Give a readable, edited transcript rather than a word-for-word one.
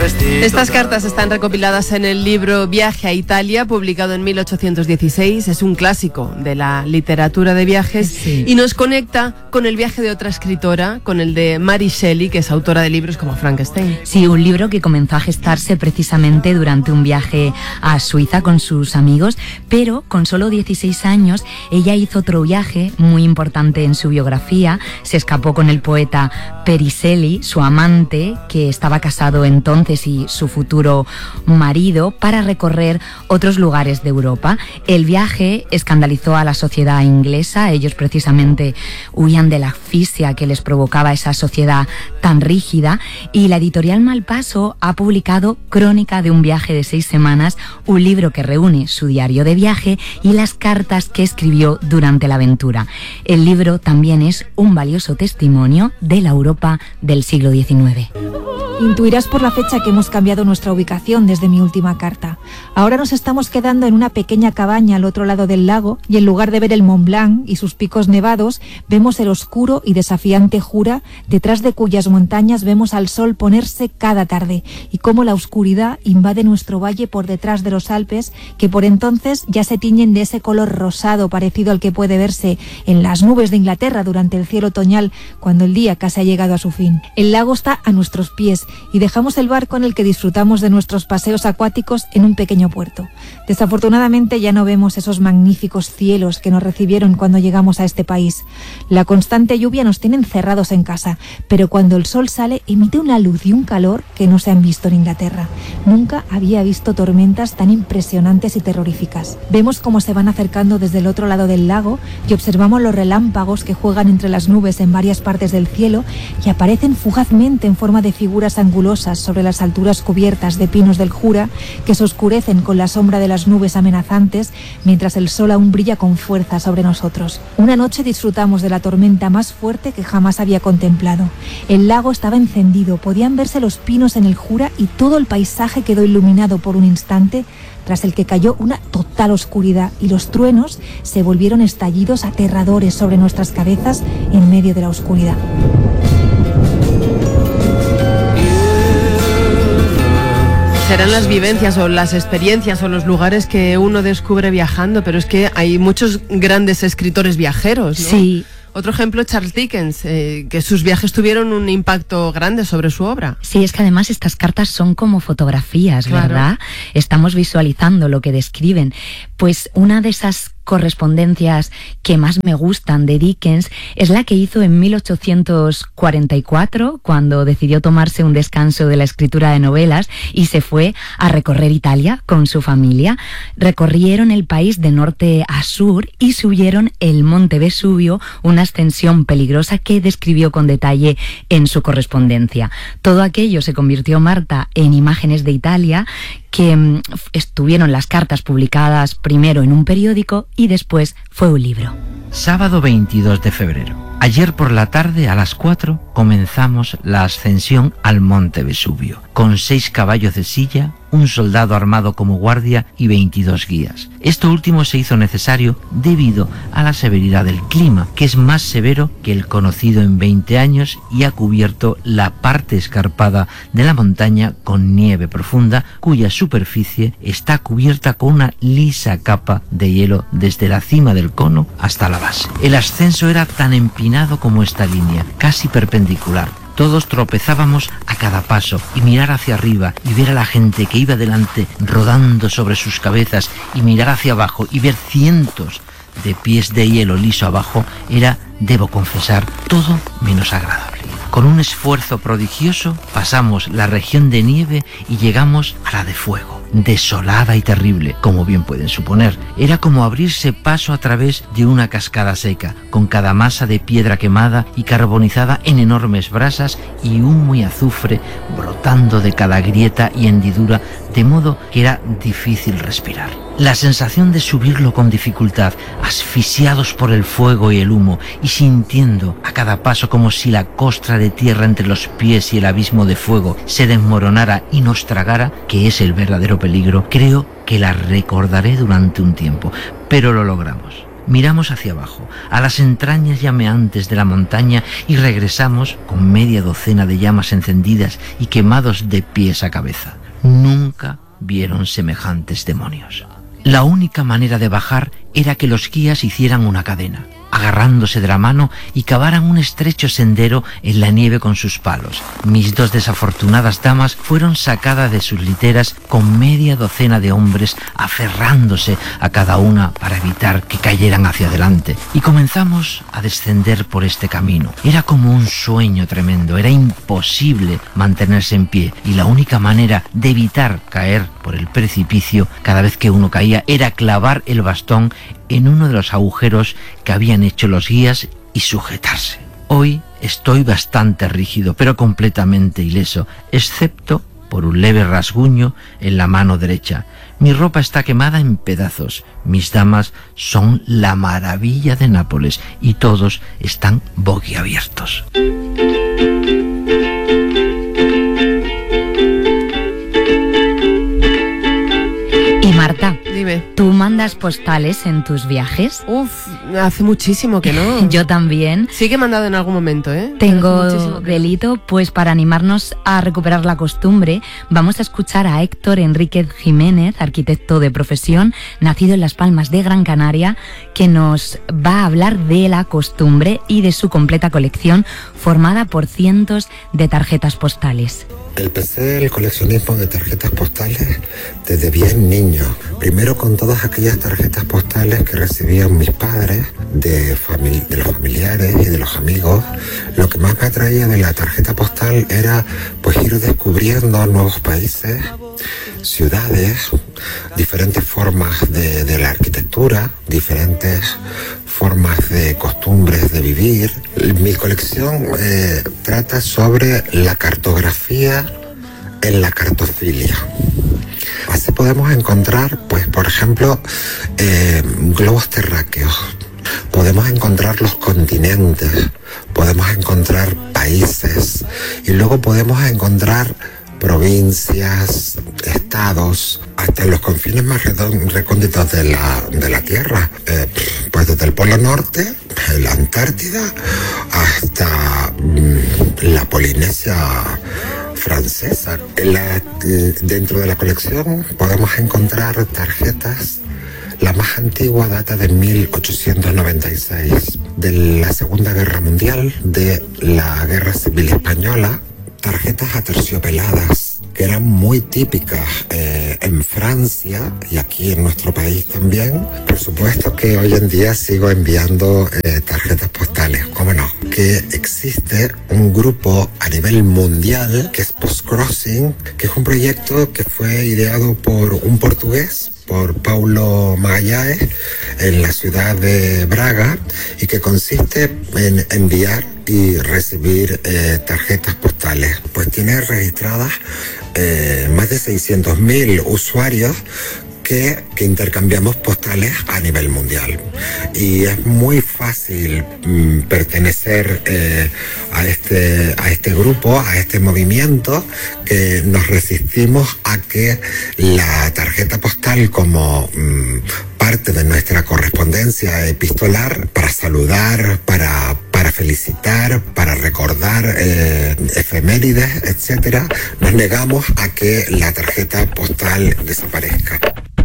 Estas cartas están recopiladas en el libro Viaje a Italia, publicado en 1816. Es un clásico de la literatura de viajes y nos conecta con el viaje de otra escritora, con el de Mary Shelley, que es autora de libros como Frankenstein. Sí, un libro que comenzó a gestarse precisamente durante un viaje a Suiza con sus amigos, pero con solo 16 años ella hizo otro viaje muy importante en su biografía. Se escapó con el poeta Periseli, su amante, que estaba casado entonces, y su futuro marido, para recorrer otros lugares de Europa. El viaje escandalizó a la sociedad inglesa. Ellos precisamente huían de la asfixia que les provocaba esa sociedad tan rígida, y la editorial Malpaso ha publicado Crónica de un viaje de 6 semanas, un libro que reúne su diario de viaje y las cartas que escribió durante la aventura. El libro también es un valioso testimonio de la Europa del siglo XIX. Intuirás por la fecha que hemos cambiado nuestra ubicación desde mi última carta. Ahora nos estamos quedando en una pequeña cabaña al otro lado del lago, y en lugar de ver el Mont Blanc y sus picos nevados, vemos el oscuro y desafiante Jura, detrás de cuyas montañas vemos al sol ponerse cada tarde, y cómo la oscuridad invade nuestro valle por detrás de los Alpes, que por entonces ya se tiñen de ese color rosado parecido al que puede verse en las nubes de Inglaterra durante el cielo otoñal, cuando el día casi ha llegado a su fin. El lago está a nuestros pies, y dejamos el barco en el que disfrutamos de nuestros paseos acuáticos en un pequeño puerto. Desafortunadamente ya no vemos esos magníficos cielos que nos recibieron cuando llegamos a este país. La constante lluvia nos tiene encerrados en casa, pero cuando el sol sale emite una luz y un calor que no se han visto en Inglaterra. Nunca había visto tormentas tan impresionantes y terroríficas. Vemos cómo se van acercando desde el otro lado del lago y observamos los relámpagos que juegan entre las nubes en varias partes del cielo y aparecen fugazmente en forma de figuras angulosas sobre las alturas cubiertas de pinos del Jura, que se oscurecen con la sombra de las nubes amenazantes mientras el sol aún brilla con fuerza sobre nosotros. Una noche disfrutamos de la tormenta más fuerte que jamás había contemplado. El lago estaba encendido, podían verse los pinos en el Jura y todo el paisaje quedó iluminado por un instante, tras el que cayó una total oscuridad y los truenos se volvieron estallidos aterradores sobre nuestras cabezas en medio de la oscuridad. Serán las vivencias o las experiencias o los lugares que uno descubre viajando, pero es que hay muchos grandes escritores viajeros, ¿no? Sí. Otro ejemplo, Charles Dickens, que sus viajes tuvieron un impacto grande sobre su obra. Sí, es que además estas cartas son como fotografías, claro, ¿verdad? Estamos visualizando lo que describen. Pues una de esas correspondencias que más me gustan de Dickens es la que hizo en 1844, cuando decidió tomarse un descanso de la escritura de novelas y se fue a recorrer Italia con su familia. Recorrieron el país de norte a sur y subieron el monte Vesubio, una ascensión peligrosa que describió con detalle en su correspondencia. Todo aquello se convirtió, Marta, en imágenes de Italia, que estuvieron las cartas publicadas primero en un periódico y después fue un libro. Sábado 22 de febrero. Ayer por la tarde a las 4 comenzamos la ascensión al monte Vesubio, con 6 caballos de silla, un soldado armado como guardia y 22 guías. Esto último se hizo necesario debido a la severidad del clima, que es más severo que el conocido en 20 años y ha cubierto la parte escarpada de la montaña con nieve profunda, cuya superficie está cubierta con una lisa capa de hielo desde la cima del cono hasta la base. El ascenso era tan empinado como esta línea, casi perpendicular. Todos tropezábamos a cada paso, y mirar hacia arriba y ver a la gente que iba delante rodando sobre sus cabezas y mirar hacia abajo y ver cientos de pies de hielo liso abajo era, debo confesar, todo menos agradable. Con un esfuerzo prodigioso pasamos la región de nieve y llegamos a la de fuego. Desolada y terrible, como bien pueden suponer. Era como abrirse paso a través de una cascada seca, con cada masa de piedra quemada y carbonizada en enormes brasas y humo y azufre brotando de cada grieta y hendidura, de modo que era difícil respirar. La sensación de subirlo con dificultad, asfixiados por el fuego y el humo, y sintiendo a cada paso como si la costra de tierra entre los pies y el abismo de fuego se desmoronara y nos tragara, que es el verdadero peligro, creo que la recordaré durante un tiempo, pero lo logramos. Miramos hacia abajo, a las entrañas llameantes de la montaña, y regresamos con media docena de llamas encendidas y quemados de pies a cabeza. Nunca vieron semejantes demonios. La única manera de bajar era que los guías hicieran una cadena, agarrándose de la mano, y cavaran un estrecho sendero en la nieve con sus palos. Mis dos desafortunadas damas fueron sacadas de sus literas con media docena de hombres aferrándose a cada una para evitar que cayeran hacia adelante, y comenzamos a descender por este camino. Era como un sueño tremendo, era imposible mantenerse en pie, y la única manera de evitar caer por el precipicio cada vez que uno caía era clavar el bastón en uno de los agujeros que habían hecho los guías y sujetarse. Hoy estoy bastante rígido, pero completamente ileso, excepto por un leve rasguño en la mano derecha. Mi ropa está quemada en pedazos. Mis damas son la maravilla de Nápoles y todos están boquiabiertos. Y Marta, dime. ¿Tú mandas postales en tus viajes? Hace muchísimo que no. Yo también. Sí que he mandado en algún momento, ¿eh? Tengo delito, pues para animarnos a recuperar la costumbre, vamos a escuchar a Héctor Enríquez Jiménez, arquitecto de profesión, nacido en Las Palmas de Gran Canaria, que nos va a hablar de la costumbre y de su completa colección formada por cientos de tarjetas postales. Empecé el coleccionismo de tarjetas postales desde bien niño. Primero con todas aquellas tarjetas postales que recibían mis padres, de los familiares y de los amigos. Lo que más me atraía de la tarjeta postal era pues ir descubriendo nuevos países, ciudades, diferentes formas de la arquitectura, diferentes formas de costumbres de vivir. Mi colección trata sobre la cartografía en la cartofilia. Así podemos encontrar, pues, por ejemplo, globos terráqueos. Podemos encontrar los continentes, podemos encontrar países y luego podemos encontrar provincias, estados, hasta los confines más recónditos de la Tierra, pues desde el Polo Norte, la Antártida, hasta la Polinesia francesa. Dentro de la colección podemos encontrar tarjetas. La más antigua data de 1896, de la Segunda Guerra Mundial, de la Guerra Civil Española. Tarjetas aterciopeladas, que eran muy típicas en Francia y aquí en nuestro país también. Por supuesto que hoy en día sigo enviando tarjetas postales, ¿cómo no? Que existe un grupo a nivel mundial que es Postcrossing, que es un proyecto que fue ideado por un portugués, por Paulo Magalhães, en la ciudad de Braga, y que consiste en enviar y recibir tarjetas postales. Pues tiene registradas más de 600.000 usuarios que intercambiamos postales a nivel mundial. Y es muy fácil pertenecer a este grupo, a este movimiento, que nos resistimos a que la tarjeta postal como parte de nuestra correspondencia epistolar, para saludar, para felicitar, para recordar efemérides, etcétera, nos negamos a que la tarjeta postal desaparezca.